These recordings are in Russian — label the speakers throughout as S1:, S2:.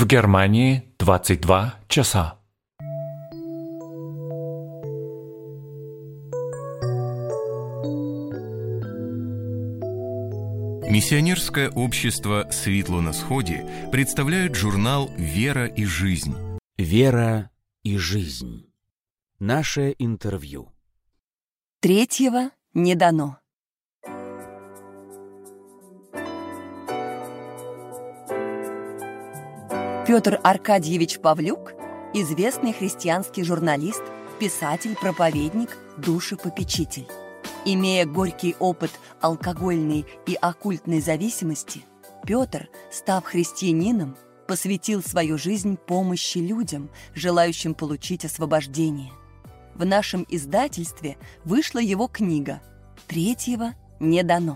S1: В Германии 22 часа.
S2: Миссионерское общество «Светло на сходе» представляет журнал «Вера и жизнь».
S3: Вера и жизнь. Наше интервью.
S4: Третьего не дано. Петр Аркадьевич Павлюк – известный христианский журналист, писатель, проповедник, душепопечитель. Имея горький опыт алкогольной и оккультной зависимости, Петр, став христианином, посвятил свою жизнь помощи людям, желающим получить освобождение. В нашем издательстве вышла его книга «Третьего не дано».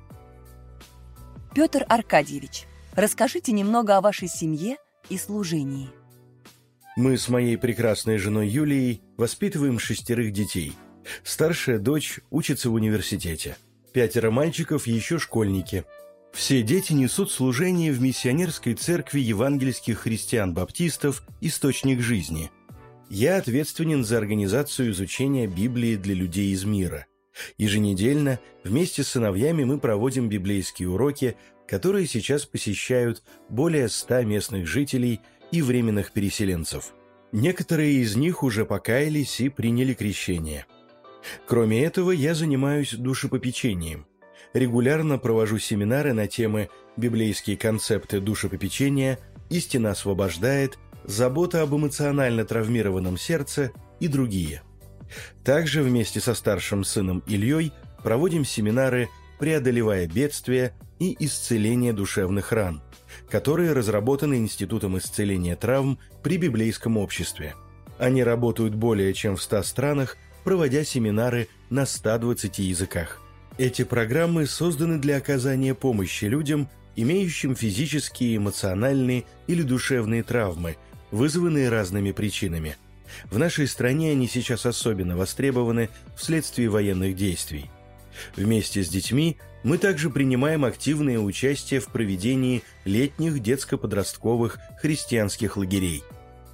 S4: Петр Аркадьевич, расскажите немного о вашей семье и служении.
S5: Мы с моей прекрасной женой Юлией воспитываем 6 детей. Старшая дочь учится в университете. 5 мальчиков еще школьники. Все дети несут служение в миссионерской церкви евангельских христиан-баптистов «Источник жизни». Я ответственен за организацию изучения Библии для людей из мира. Еженедельно вместе с сыновьями мы проводим библейские уроки, которые сейчас посещают более 100 местных жителей и временных переселенцев. Некоторые из них уже покаялись и приняли крещение. Кроме этого, я занимаюсь душепопечением. Регулярно провожу семинары на темы «Библейские концепты душепопечения», «Истина освобождает», «Забота об эмоционально травмированном сердце» и другие. Также вместе со старшим сыном Ильей проводим семинары «Преодолевая бедствия» и «Исцеление душевных ран», которые разработаны Институтом исцеления травм при Библейском обществе. Они работают более чем в 100 странах, проводя семинары на 120 языках. Эти программы созданы для оказания помощи людям, имеющим физические, эмоциональные или душевные травмы, вызванные разными причинами. В нашей стране они сейчас особенно востребованы вследствие военных действий. Вместе с детьми мы также принимаем активное участие в проведении летних детско-подростковых христианских лагерей.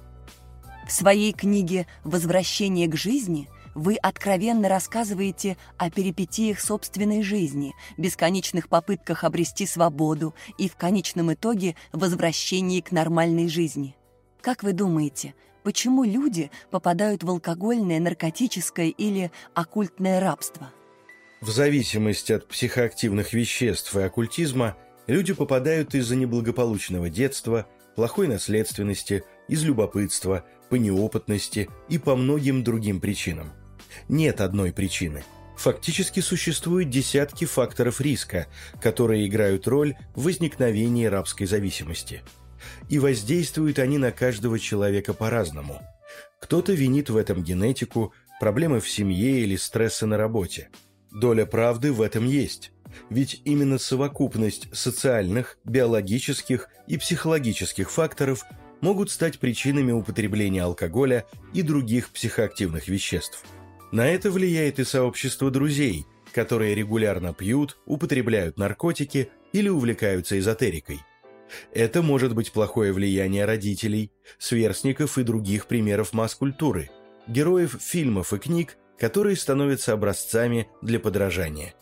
S4: В своей книге «Возвращение к жизни» вы откровенно рассказываете о перипетиях собственной жизни, бесконечных попытках обрести свободу и в конечном итоге возвращении к нормальной жизни. Как вы думаете, почему люди попадают в алкогольное, наркотическое или оккультное рабство?
S5: В зависимости от психоактивных веществ и оккультизма люди попадают из-за неблагополучного детства, плохой наследственности, из любопытства, по неопытности и по многим другим причинам. Нет одной причины. Фактически существуют десятки факторов риска, которые играют роль в возникновении рабской зависимости. И воздействуют они на каждого человека по-разному. Кто-то винит в этом генетику, проблемы в семье или стрессы на работе. Доля правды в этом есть. Ведь именно совокупность социальных, биологических и психологических факторов могут стать причинами употребления алкоголя и других психоактивных веществ. На это влияет и сообщество друзей, которые регулярно пьют, употребляют наркотики или увлекаются эзотерикой. Это может быть плохое влияние родителей, сверстников и других примеров масс-культуры, героев фильмов и книг, которые становятся образцами для подражания.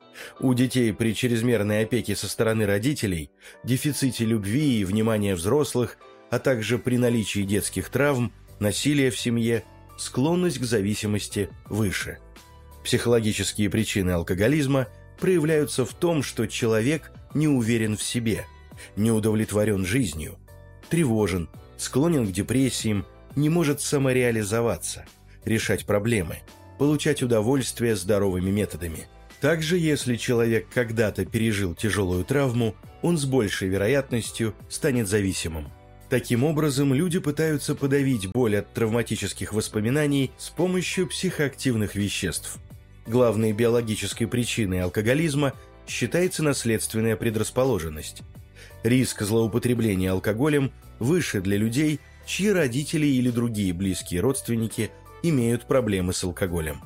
S5: У детей при чрезмерной опеке со стороны родителей, дефиците любви и внимания взрослых, а также при наличии детских травм, насилия в семье, склонность к зависимости выше. Психологические причины алкоголизма проявляются в том, что человек не уверен в себе, не удовлетворен жизнью, тревожен, склонен к депрессиям, не может самореализоваться, решать проблемы, получать удовольствие здоровыми методами. Также, если человек когда-то пережил тяжелую травму, он с большей вероятностью станет зависимым. Таким образом, люди пытаются подавить боль от травматических воспоминаний с помощью психоактивных веществ. Главной биологической причиной алкоголизма считается наследственная предрасположенность. Риск злоупотребления алкоголем выше для людей, чьи родители или другие близкие родственники имеют проблемы с алкоголем.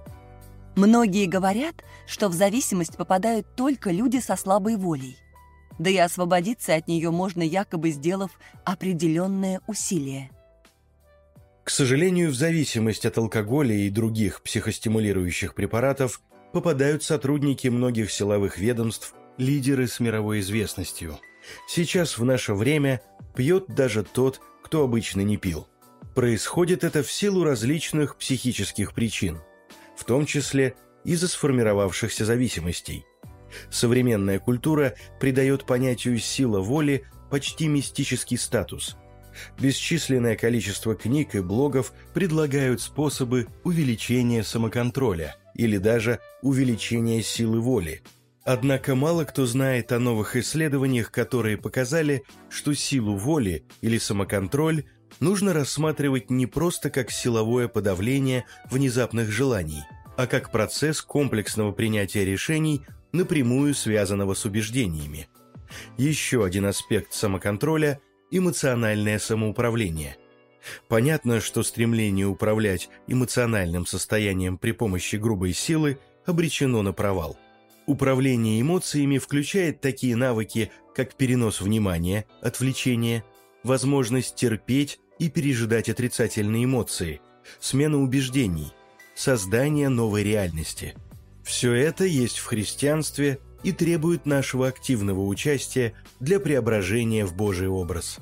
S4: Многие говорят, что в зависимость попадают только люди со слабой волей. да и освободиться от нее можно, якобы сделав определенное усилие.
S5: К сожалению, в зависимость от алкоголя и других психостимулирующих препаратов попадают сотрудники многих силовых ведомств, лидеры с мировой известностью. Сейчас в наше время пьет даже тот, кто обычно не пил. Происходит это в силу различных психических причин, в том числе из-за сформировавшихся зависимостей. Современная культура придает понятию «сила воли» почти мистический статус. Бесчисленное количество книг и блогов предлагают способы увеличения самоконтроля или даже увеличения силы воли. Однако мало кто знает о новых исследованиях, которые показали, что силу воли или самоконтроль нужно рассматривать не просто как силовое подавление внезапных желаний, а как процесс комплексного принятия решений, напрямую связанного с убеждениями. Еще один аспект самоконтроля – эмоциональное самоуправление. Понятно, что стремление управлять эмоциональным состоянием при помощи грубой силы обречено на провал. Управление эмоциями включает такие навыки, как перенос внимания, отвлечение, возможность терпеть и пережидать отрицательные эмоции, смена убеждений, создание новой реальности. Все это есть в христианстве и требует нашего активного участия для преображения в Божий образ.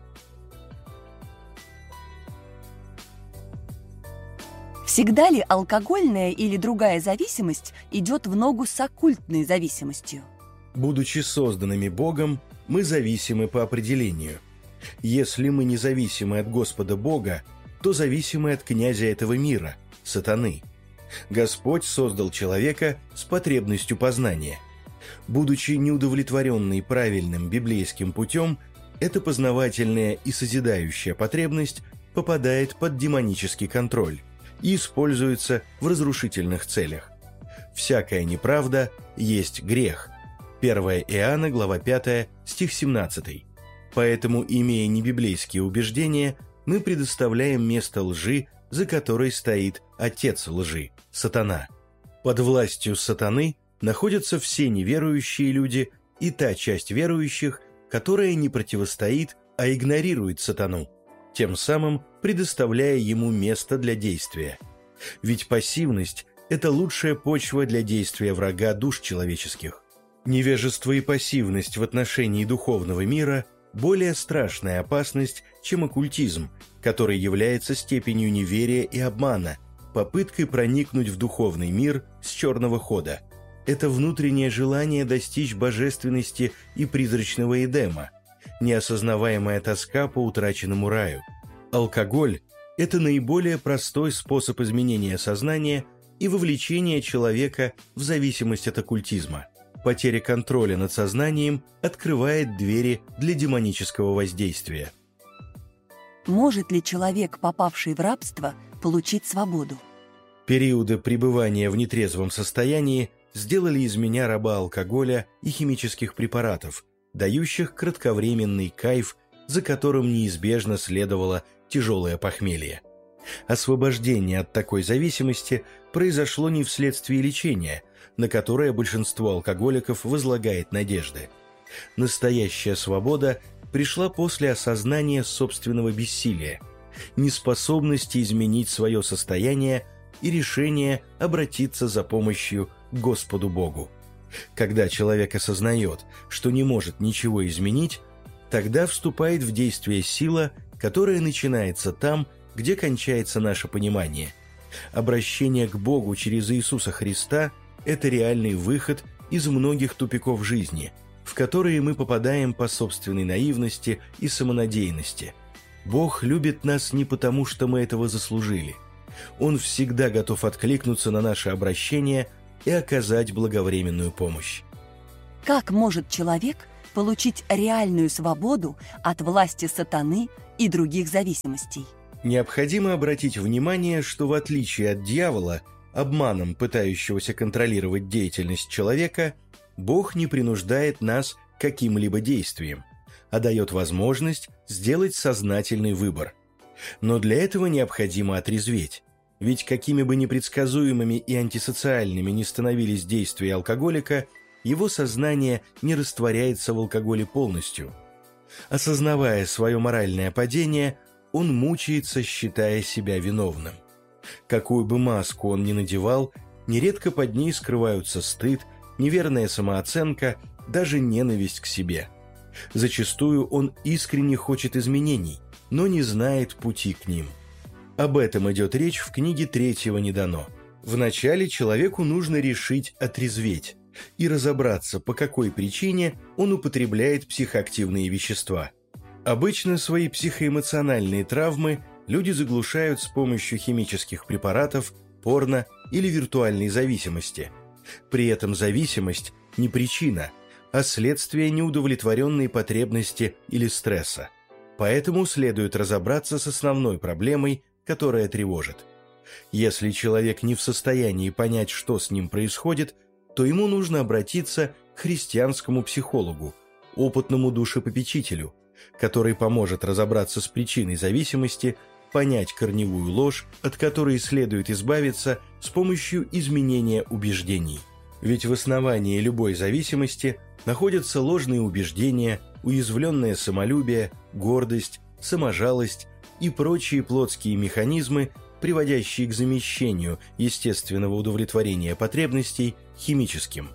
S4: Всегда ли алкогольная или другая зависимость идет в ногу с оккультной зависимостью?
S5: Будучи созданными Богом, мы зависимы по определению. Если мы не зависимы от Господа Бога, то зависимы от князя этого мира, сатаны. Господь создал человека с потребностью познания. Будучи неудовлетворенной правильным библейским путем, эта познавательная и созидающая потребность попадает под демонический контроль и используется в разрушительных целях. Всякая неправда есть грех. 1 Иоанна, глава 5, стих 17. Поэтому, имея небиблейские убеждения, мы предоставляем место лжи, за которой стоит отец лжи, сатана. Под властью сатаны находятся все неверующие люди и та часть верующих, которая не противостоит, а игнорирует сатану, тем самым предоставляя ему место для действия. Ведь пассивность – это лучшая почва для действия врага душ человеческих. Невежество и пассивность в отношении духовного мира – более страшная опасность, чем оккультизм, который является степенью неверия и обмана, попыткой проникнуть в духовный мир с черного хода. Это внутреннее желание достичь божественности и призрачного Эдема, неосознаваемая тоска по утраченному раю. Алкоголь – это наиболее простой способ изменения сознания и вовлечения человека в зависимость от оккультизма. Потеря контроля над сознанием открывает двери для демонического воздействия.
S4: Может ли человек, попавший в рабство, получить свободу?
S5: Периоды пребывания в нетрезвом состоянии сделали из меня раба алкоголя и химических препаратов, дающих кратковременный кайф, за которым неизбежно следовало тяжелое похмелье. Освобождение от такой зависимости произошло не вследствие лечения, на которое большинство алкоголиков возлагает надежды. Настоящая свобода пришла после осознания собственного бессилия, неспособности изменить свое состояние и решения обратиться за помощью к Господу Богу. Когда человек осознает, что не может ничего изменить, тогда вступает в действие сила, которая начинается там, где кончается наше понимание. Обращение к Богу через Иисуса Христа – это реальный выход из многих тупиков жизни, в которые мы попадаем по собственной наивности и самонадеянности. Бог любит нас не потому, что мы этого заслужили. Он всегда готов откликнуться на наше обращение и оказать благовременную помощь.
S4: Как может человек получить реальную свободу от власти сатаны и других зависимостей?
S5: Необходимо обратить внимание, что в отличие от дьявола, обманом пытающегося контролировать деятельность человека, Бог не принуждает нас к каким-либо действиям, а дает возможность сделать сознательный выбор. Но для этого необходимо отрезветь, ведь какими бы непредсказуемыми и антисоциальными ни становились действия алкоголика, его сознание не растворяется в алкоголе полностью. Осознавая свое моральное падение, он мучается, считая себя виновным. Какую бы маску он ни надевал, нередко под ней скрываются стыд, неверная самооценка, даже ненависть к себе. Зачастую он искренне хочет изменений, но не знает пути к ним. Об этом идет речь в книге «Третьего не дано». Вначале человеку нужно решить отрезветь и разобраться, по какой причине он употребляет психоактивные вещества. Обычно свои психоэмоциональные травмы люди заглушают с помощью химических препаратов, порно или виртуальной зависимости. При этом зависимость не причина, а следствие неудовлетворенной потребности или стресса. Поэтому следует разобраться с основной проблемой, которая тревожит. Если человек не в состоянии понять, что с ним происходит, то ему нужно обратиться к христианскому психологу, опытному душепопечителю, который поможет разобраться с причиной зависимости, понять корневую ложь, от которой следует избавиться с помощью изменения убеждений. Ведь в основании любой зависимости находятся ложные убеждения, уязвленное самолюбие, гордость, саможалость и прочие плотские механизмы, приводящие к замещению естественного удовлетворения потребностей химическим.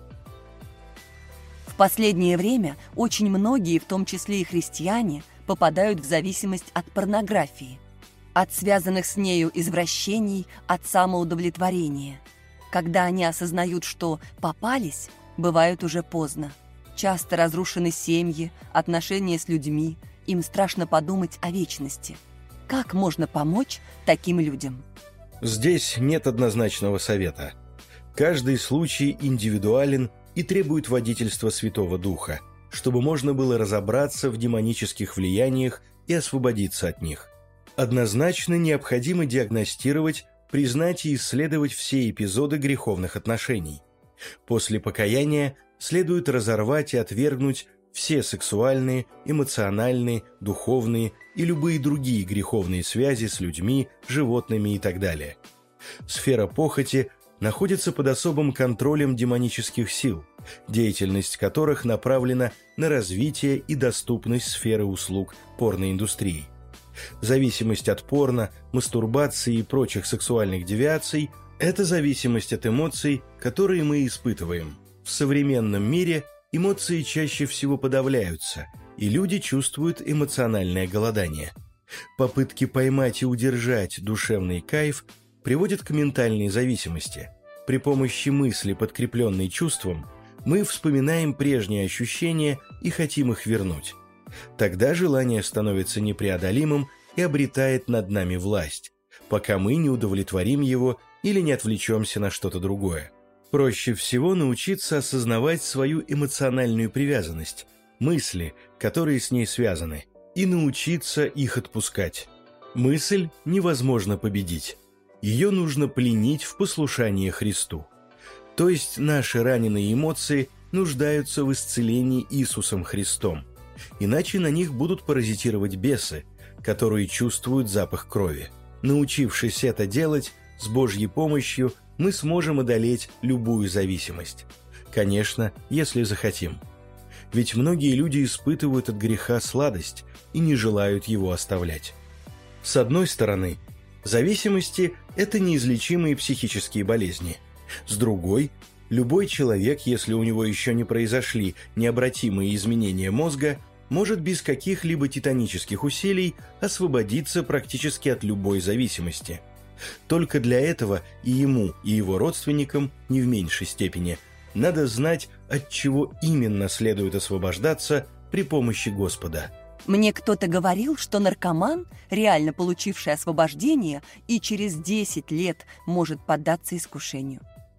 S4: В последнее время очень многие, в том числе и христиане, попадают в зависимость от порнографии, от связанных с нею извращений, от самоудовлетворения. Когда они осознают, что попались, бывает уже поздно. Часто разрушены семьи, отношения с людьми, им страшно подумать о вечности. Как можно помочь таким людям?
S5: Здесь нет однозначного совета. Каждый случай индивидуален и требует водительства Святого Духа, чтобы можно было разобраться в демонических влияниях и освободиться от них. Однозначно необходимо диагностировать, признать и исследовать все эпизоды греховных отношений. После покаяния следует разорвать и отвергнуть все сексуальные, эмоциональные, духовные и любые другие греховные связи с людьми, животными и так далее. Сфера похоти находится под особым контролем демонических сил, деятельность которых направлена на развитие и доступность сферы услуг порноиндустрии. Зависимость от порно, мастурбации и прочих сексуальных девиаций – это зависимость от эмоций, которые мы испытываем. В современном мире эмоции чаще всего подавляются, и люди чувствуют эмоциональное голодание. Попытки поймать и удержать душевный кайф приводят к ментальной зависимости. При помощи мысли, подкрепленной чувством, мы вспоминаем прежние ощущения и хотим их вернуть. Тогда желание становится непреодолимым и обретает над нами власть, пока мы не удовлетворим его или не отвлечемся на что-то другое. Проще всего научиться осознавать свою эмоциональную привязанность, мысли, которые с ней связаны, и научиться их отпускать. Мысль невозможно победить. Ее нужно пленить в послушании Христу. То есть наши раненые эмоции нуждаются в исцелении Иисусом Христом, иначе на них будут паразитировать бесы, которые чувствуют запах крови. Научившись это делать, с Божьей помощью мы сможем одолеть любую зависимость. Конечно, если захотим. Ведь многие люди испытывают от греха сладость и не желают его оставлять. С одной стороны, зависимости – это неизлечимые психические болезни. С другой, любой человек, если у него еще не произошли необратимые изменения мозга, может без каких-либо титанических усилий освободиться практически от любой зависимости. Только для этого и ему, и его родственникам, не в меньшей степени, надо знать, от чего именно следует освобождаться при помощи Господа.
S4: Мне кто-то говорил, что наркоман, реально получивший освобождение, и через 10 лет может поддаться искушению.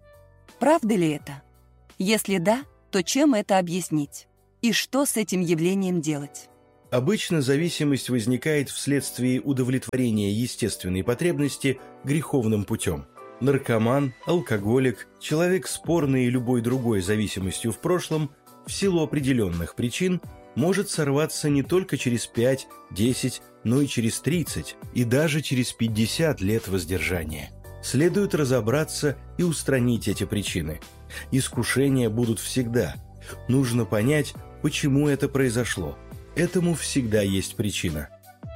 S4: Правда ли это? Если да, то чем это объяснить? И что с этим явлением делать?
S5: Обычно зависимость возникает вследствие удовлетворения естественной потребности греховным путем. Наркоман, алкоголик, человек с порной и любой другой зависимостью в прошлом в силу определенных причин может сорваться не только через 5, 10, но и через 30 и даже через 50 лет воздержания. следует разобраться и устранить эти причины. Искушения будут всегда. Нужно понять, почему это произошло. Этому всегда есть причина.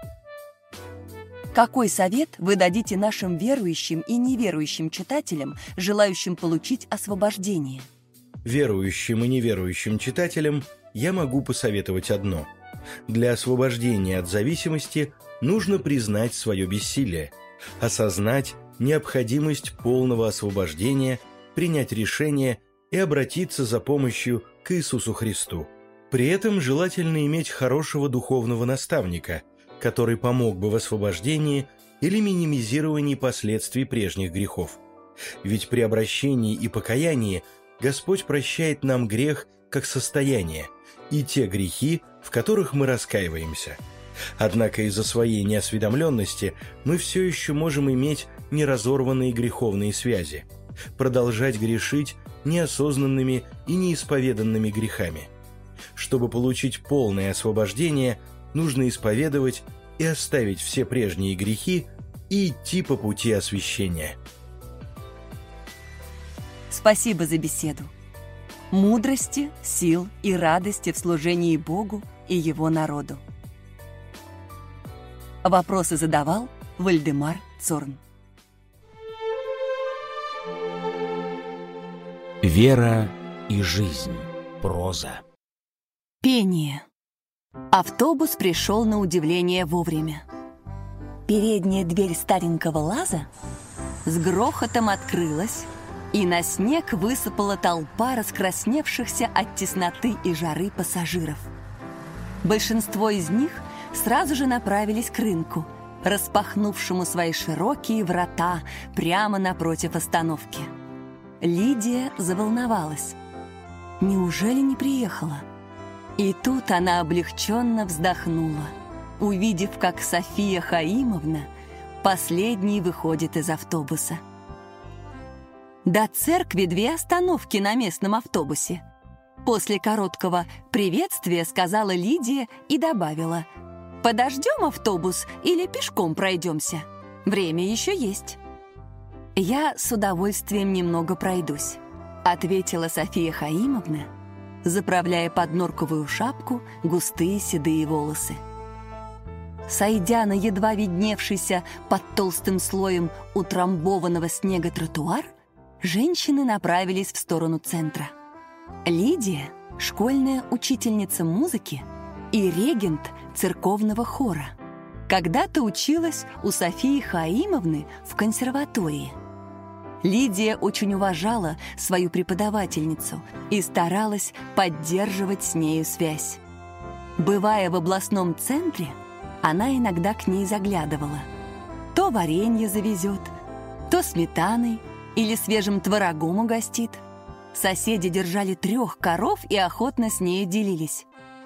S4: Какой совет вы дадите нашим верующим и неверующим читателям, желающим получить освобождение?
S5: Верующим и неверующим читателям я могу посоветовать одно. Для освобождения от зависимости нужно признать свое бессилие, осознать необходимость полного освобождения, принять решение и обратиться за помощью к Иисусу Христу. При этом желательно иметь хорошего духовного наставника, который помог бы в освобождении или минимизировании последствий прежних грехов. Ведь при обращении и покаянии Господь прощает нам грех как состояние и те грехи, в которых мы раскаиваемся. Однако из-за своей неосведомленности мы все еще можем иметь неразорванные греховные связи, продолжать грешить неосознанными и неисповеданными грехами. Чтобы получить полное освобождение, нужно исповедовать и оставить все прежние грехи и идти по пути освящения.
S4: Спасибо за беседу. Мудрости, сил и радости в служении Богу и Его народу. Вопросы задавал Вальдемар Цорн.
S3: Вера и жизнь. Проза.
S4: Пение. Автобус пришел на удивление вовремя. Передняя дверь старенького ЛАЗа с грохотом открылась, и на снег высыпала толпа раскрасневшихся от тесноты и жары пассажиров. Большинство из них сразу же направились к рынку, распахнувшему свои широкие врата прямо напротив остановки. Лидия заволновалась. Неужели не приехала? И тут она облегченно вздохнула, увидев, как София Хаимовна последней выходит из автобуса. До церкви 2 остановки на местном автобусе. После короткого приветствия сказала Лидия и добавила: «Подождем автобус или пешком пройдемся? Время еще есть». «Я с удовольствием немного пройдусь», — ответила София Хаимовна, заправляя под норковую шапку густые седые волосы. Сойдя на едва видневшийся под толстым слоем утрамбованного снега тротуар, женщины направились в сторону центра. Лидия — школьная учительница музыки и регент церковного хора. Когда-то училась у Софии Хаимовны в консерватории. Лидия очень уважала свою преподавательницу и старалась поддерживать с нею связь. Бывая в областном центре, она иногда к ней заглядывала. То варенье завезет, то сметаной или свежим творогом угостит. Соседи держали 3 коров и охотно с нею делились.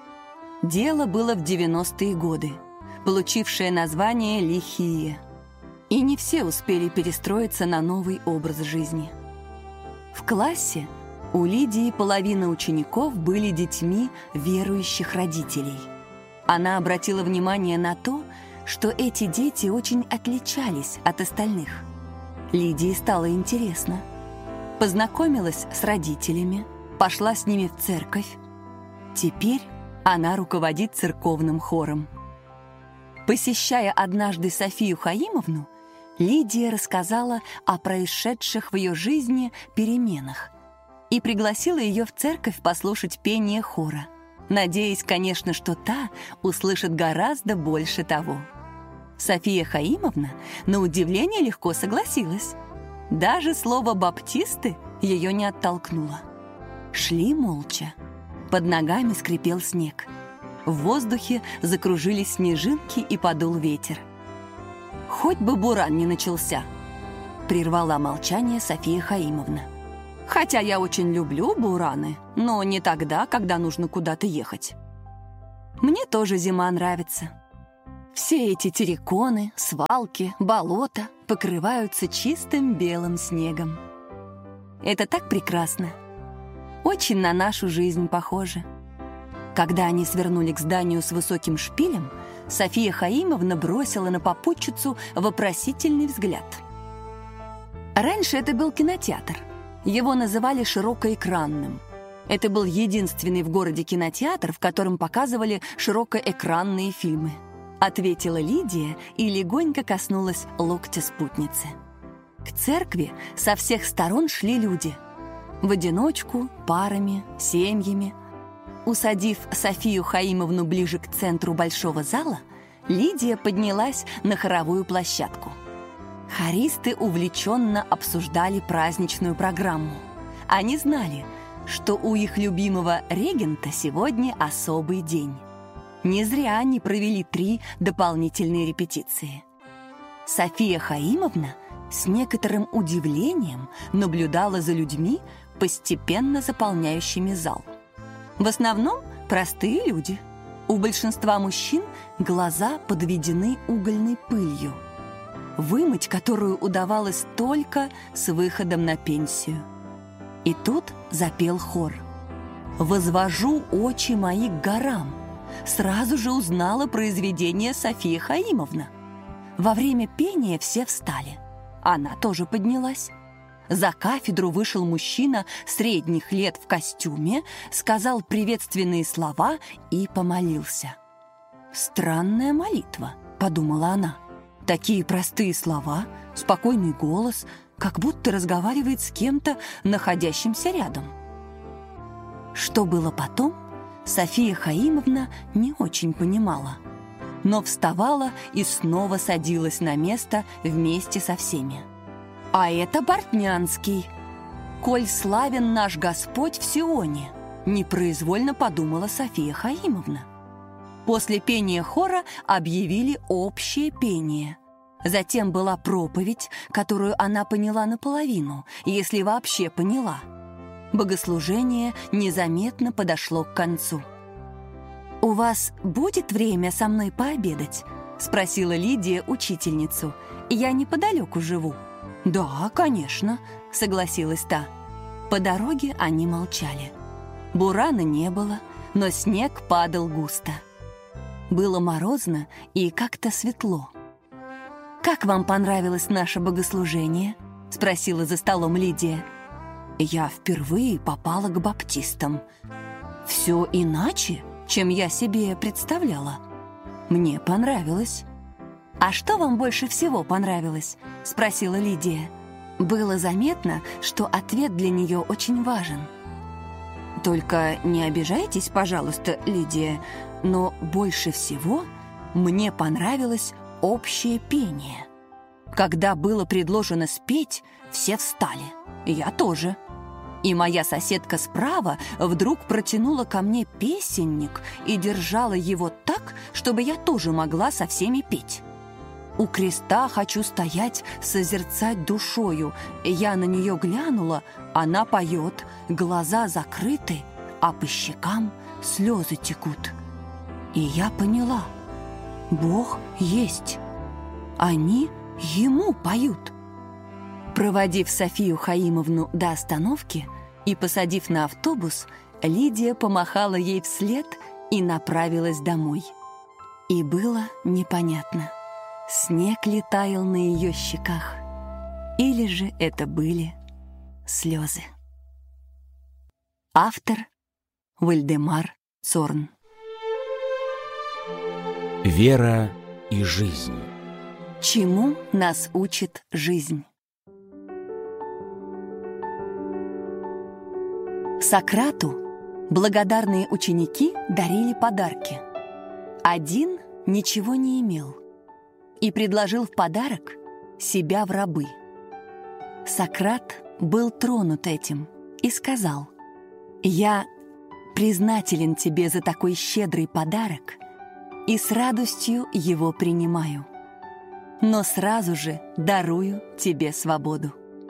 S4: Дело было в 90-е годы, получившее название «лихие». И не все успели перестроиться на новый образ жизни. В классе у Лидии половина учеников были детьми верующих родителей. Она обратила внимание на то, что эти дети очень отличались от остальных. Лидии стало интересно. Познакомилась с родителями, пошла с ними в церковь. Теперь она руководит церковным хором. Посещая однажды Софию Хаимовну, Лидия рассказала о происшедших в ее жизни переменах и пригласила ее в церковь послушать пение хора, надеясь, конечно, что та услышит гораздо больше того. София Хаимовна, на удивление, легко согласилась. Даже слово «баптисты» ее не оттолкнуло. Шли молча. Под ногами скрипел снег. В воздухе закружились снежинки и подул ветер. «Хоть бы буран не начался», — прервала молчание София Хаимовна. «Хотя я очень люблю бураны, но не тогда, когда нужно куда-то ехать. Мне тоже зима нравится. Все эти терриконы, свалки, болота покрываются чистым белым снегом. Это так прекрасно. Очень на нашу жизнь похоже». Когда они свернули к зданию с высоким шпилем, София Хаимовна бросила на попутчицу вопросительный взгляд. Раньше это был кинотеатр. Его называли широкоэкранным. Это был единственный в городе кинотеатр, в котором показывали широкоэкранные фильмы. Ответила Лидия и легонько коснулась локтя спутницы. К церкви со всех сторон шли люди. В одиночку, парами, семьями. Усадив Софию Хаимовну ближе к центру большого зала, Лидия поднялась на хоровую площадку. Хористы увлеченно обсуждали праздничную программу. Они знали, что у их любимого регента сегодня особый день. Не зря они провели 3 дополнительные репетиции. София Хаимовна с некоторым удивлением наблюдала за людьми, постепенно заполняющими зал. В основном простые люди. У большинства мужчин глаза подведены угольной пылью, вымыть которую удавалось только с выходом на пенсию. И тут запел хор. «Возвожу очи мои к горам». Сразу же узнала произведение София Хаимовна. Во время пения все встали. Она тоже поднялась. За кафедру вышел мужчина средних лет в костюме, сказал приветственные слова и помолился. «Странная молитва», — подумала она. «Такие простые слова, спокойный голос, как будто разговаривает с кем-то, находящимся рядом». Что было потом, София Хаимовна не очень понимала, но вставала и снова садилась на место вместе со всеми. «А это Бортнянский. Коль славен наш Господь в Сионе», — непроизвольно подумала София Хаимовна. После пения хора объявили общее пение. Затем была проповедь, которую она поняла наполовину, если вообще поняла. Богослужение незаметно подошло к концу. «У вас будет время со мной пообедать?» — спросила Лидия учительницу. «Я неподалеку живу». «Да, конечно», — согласилась та. По дороге они молчали. Бурана не было, но снег падал густо. Было морозно и как-то светло. «Как вам понравилось наше богослужение?» — спросила за столом Лидия. «Я впервые попала к баптистам. Все иначе, чем я себе представляла. Мне понравилось». «А что вам больше всего понравилось?» — спросила Лидия. Было заметно, что ответ для нее очень важен. «Только не обижайтесь, пожалуйста, Лидия, но больше всего мне понравилось общее пение. Когда было предложено спеть, все встали. Я тоже. И моя соседка справа вдруг протянула ко мне песенник и держала его так, чтобы я тоже могла со всеми петь. У креста хочу стоять, созерцать душою. Я на нее глянула, она поет, глаза закрыты, а по щекам слезы текут. И я поняла, Бог есть. Они Ему поют». Проводив Софию Хаимовну до остановки и посадив на автобус, Лидия помахала ей вслед и направилась домой. И было непонятно, снег ли таял на ее щеках, или же это были слезы. Автор Вальдемар Цорн.
S3: Вера и жизнь.
S4: Чему нас учит жизнь? Сократу благодарные ученики дарили подарки. Один ничего не имел и предложил в подарок себя в рабы. Сократ был тронут этим и сказал: «Я признателен тебе за такой щедрый подарок и с радостью его принимаю, но сразу же дарую тебе свободу».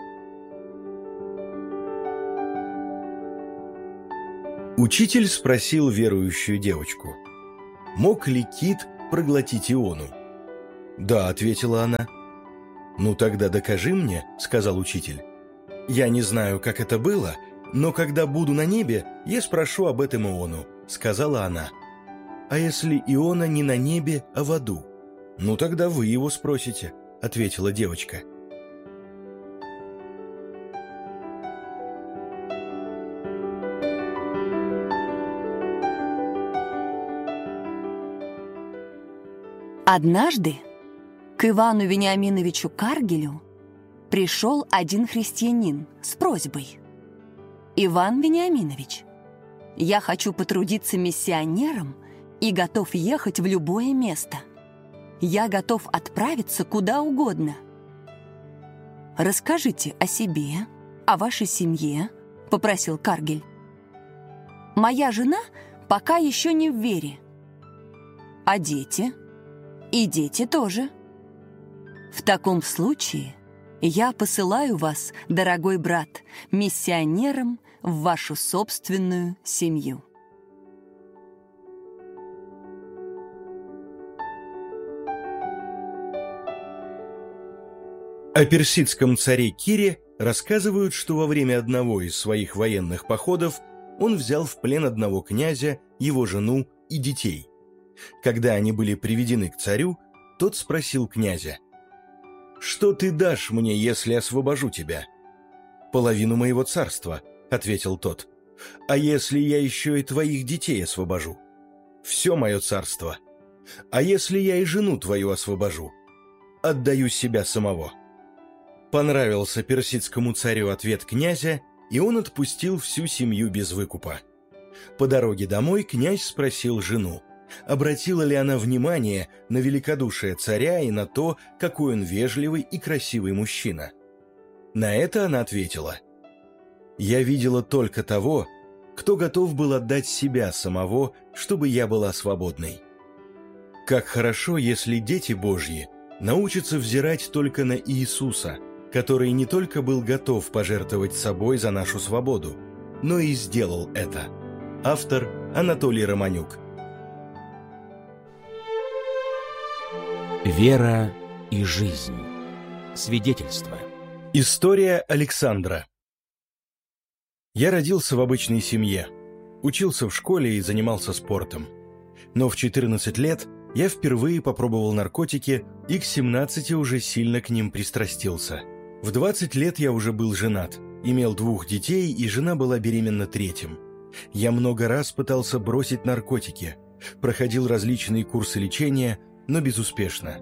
S5: Учитель спросил верующую девочку: «Мог ли кит проглотить Иону?» «Да», — ответила она. «Ну тогда докажи мне», — сказал учитель. «Я не знаю, как это было, но когда буду на небе, я спрошу об этом Иону», — сказала она. «А если Иона не на небе, а в аду?» «Ну тогда вы его спросите», — ответила девочка.
S4: Однажды к Ивану Вениаминовичу Каргелю пришел один христианин с просьбой: «Иван Вениаминович, я хочу потрудиться миссионером и готов ехать в любое место. Я готов отправиться куда угодно. Расскажите о себе, о вашей семье», — попросил Каргель. «Моя жена пока еще не в вере. А дети? И дети тоже. В таком случае я посылаю вас, дорогой брат, миссионером в вашу собственную семью».
S5: О персидском царе Кире рассказывают, что во время одного из своих военных походов он взял в плен одного князя, его жену и детей. Когда они были приведены к царю, тот спросил князя: «Что ты дашь мне, если освобожу тебя?» «Половину моего царства», — ответил тот. «А если я еще и твоих детей освобожу?» «Все мое царство». «А если я и жену твою освобожу?» «Отдаю себя самого». Понравился персидскому царю ответ князя, и он отпустил всю семью без выкупа. По дороге домой князь спросил жену, обратила ли она внимание на великодушие царя и на то, какой он вежливый и красивый мужчина. На это она ответила: «Я видела только того, кто готов был отдать себя самого, чтобы я была свободной». Как хорошо, если дети Божьи научатся взирать только на Иисуса, который не только был готов пожертвовать собой за нашу свободу, но и сделал это. Автор Анатолий Романюк.
S3: Вера и жизнь. Свидетельство.
S5: История Александра. Я родился в обычной семье, учился в школе и занимался спортом. Но в 14 лет я впервые попробовал наркотики и к 17 уже сильно к ним пристрастился. В 20 лет я уже был женат, имел 2 детей, и жена была беременна 3-м. Я много раз пытался бросить наркотики, проходил различные курсы лечения, но безуспешно.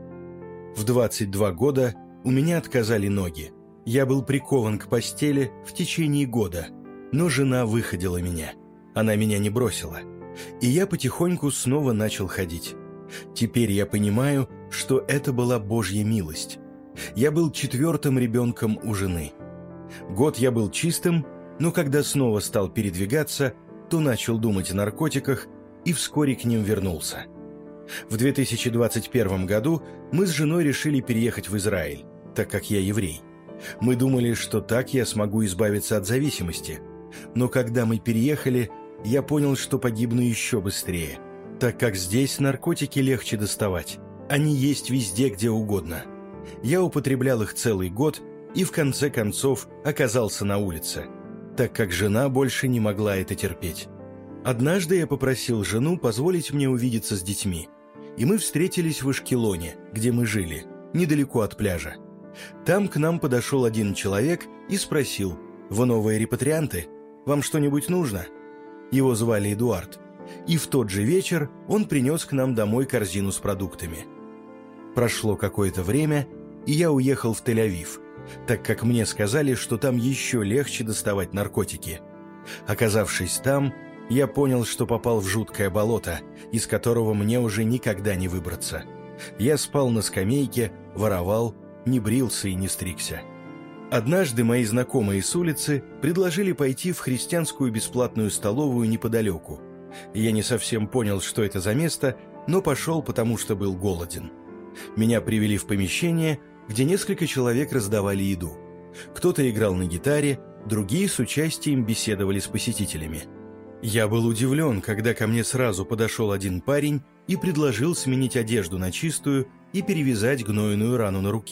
S5: В 22 года у меня отказали ноги. Я был прикован к постели в течение года, но жена выходила меня. Она меня не бросила. И я потихоньку снова начал ходить. Теперь я понимаю, что это была Божья милость. Я был 4-м ребенком у жены. Год я был чистым, но когда снова стал передвигаться, то начал думать о наркотиках и вскоре к ним вернулся. В 2021 году мы с женой решили переехать в Израиль, так как я еврей. Мы думали, что так я смогу избавиться от зависимости. Но когда мы переехали, я понял, что погибну еще быстрее, так как здесь наркотики легче доставать. Они есть везде, где угодно. Я употреблял их целый год и в конце концов оказался на улице, так как жена больше не могла это терпеть. Однажды я попросил жену позволить мне увидеться с детьми, и мы встретились в Ашкелоне, где мы жили, недалеко от пляжа. Там к нам подошел один человек и спросил: «Вы новые репатрианты? Вам что-нибудь нужно?» Его звали Эдуард, и в тот же вечер он принес к нам домой корзину с продуктами. Прошло какое-то время, и я уехал в Тель-Авив, так как мне сказали, что там еще легче доставать наркотики. Оказавшись там, я понял, что попал в жуткое болото, из которого мне уже никогда не выбраться. Я спал на скамейке, воровал, не брился и не стригся. Однажды мои знакомые с улицы предложили пойти в христианскую бесплатную столовую неподалеку. Я не совсем понял, что это за место, но пошел, потому что был голоден. Меня привели в помещение, где несколько человек раздавали еду. Кто-то играл на гитаре, другие с участием беседовали с посетителями. Я был удивлен, когда ко мне сразу подошел один парень и предложил сменить одежду на чистую и перевязать гнойную рану на руке.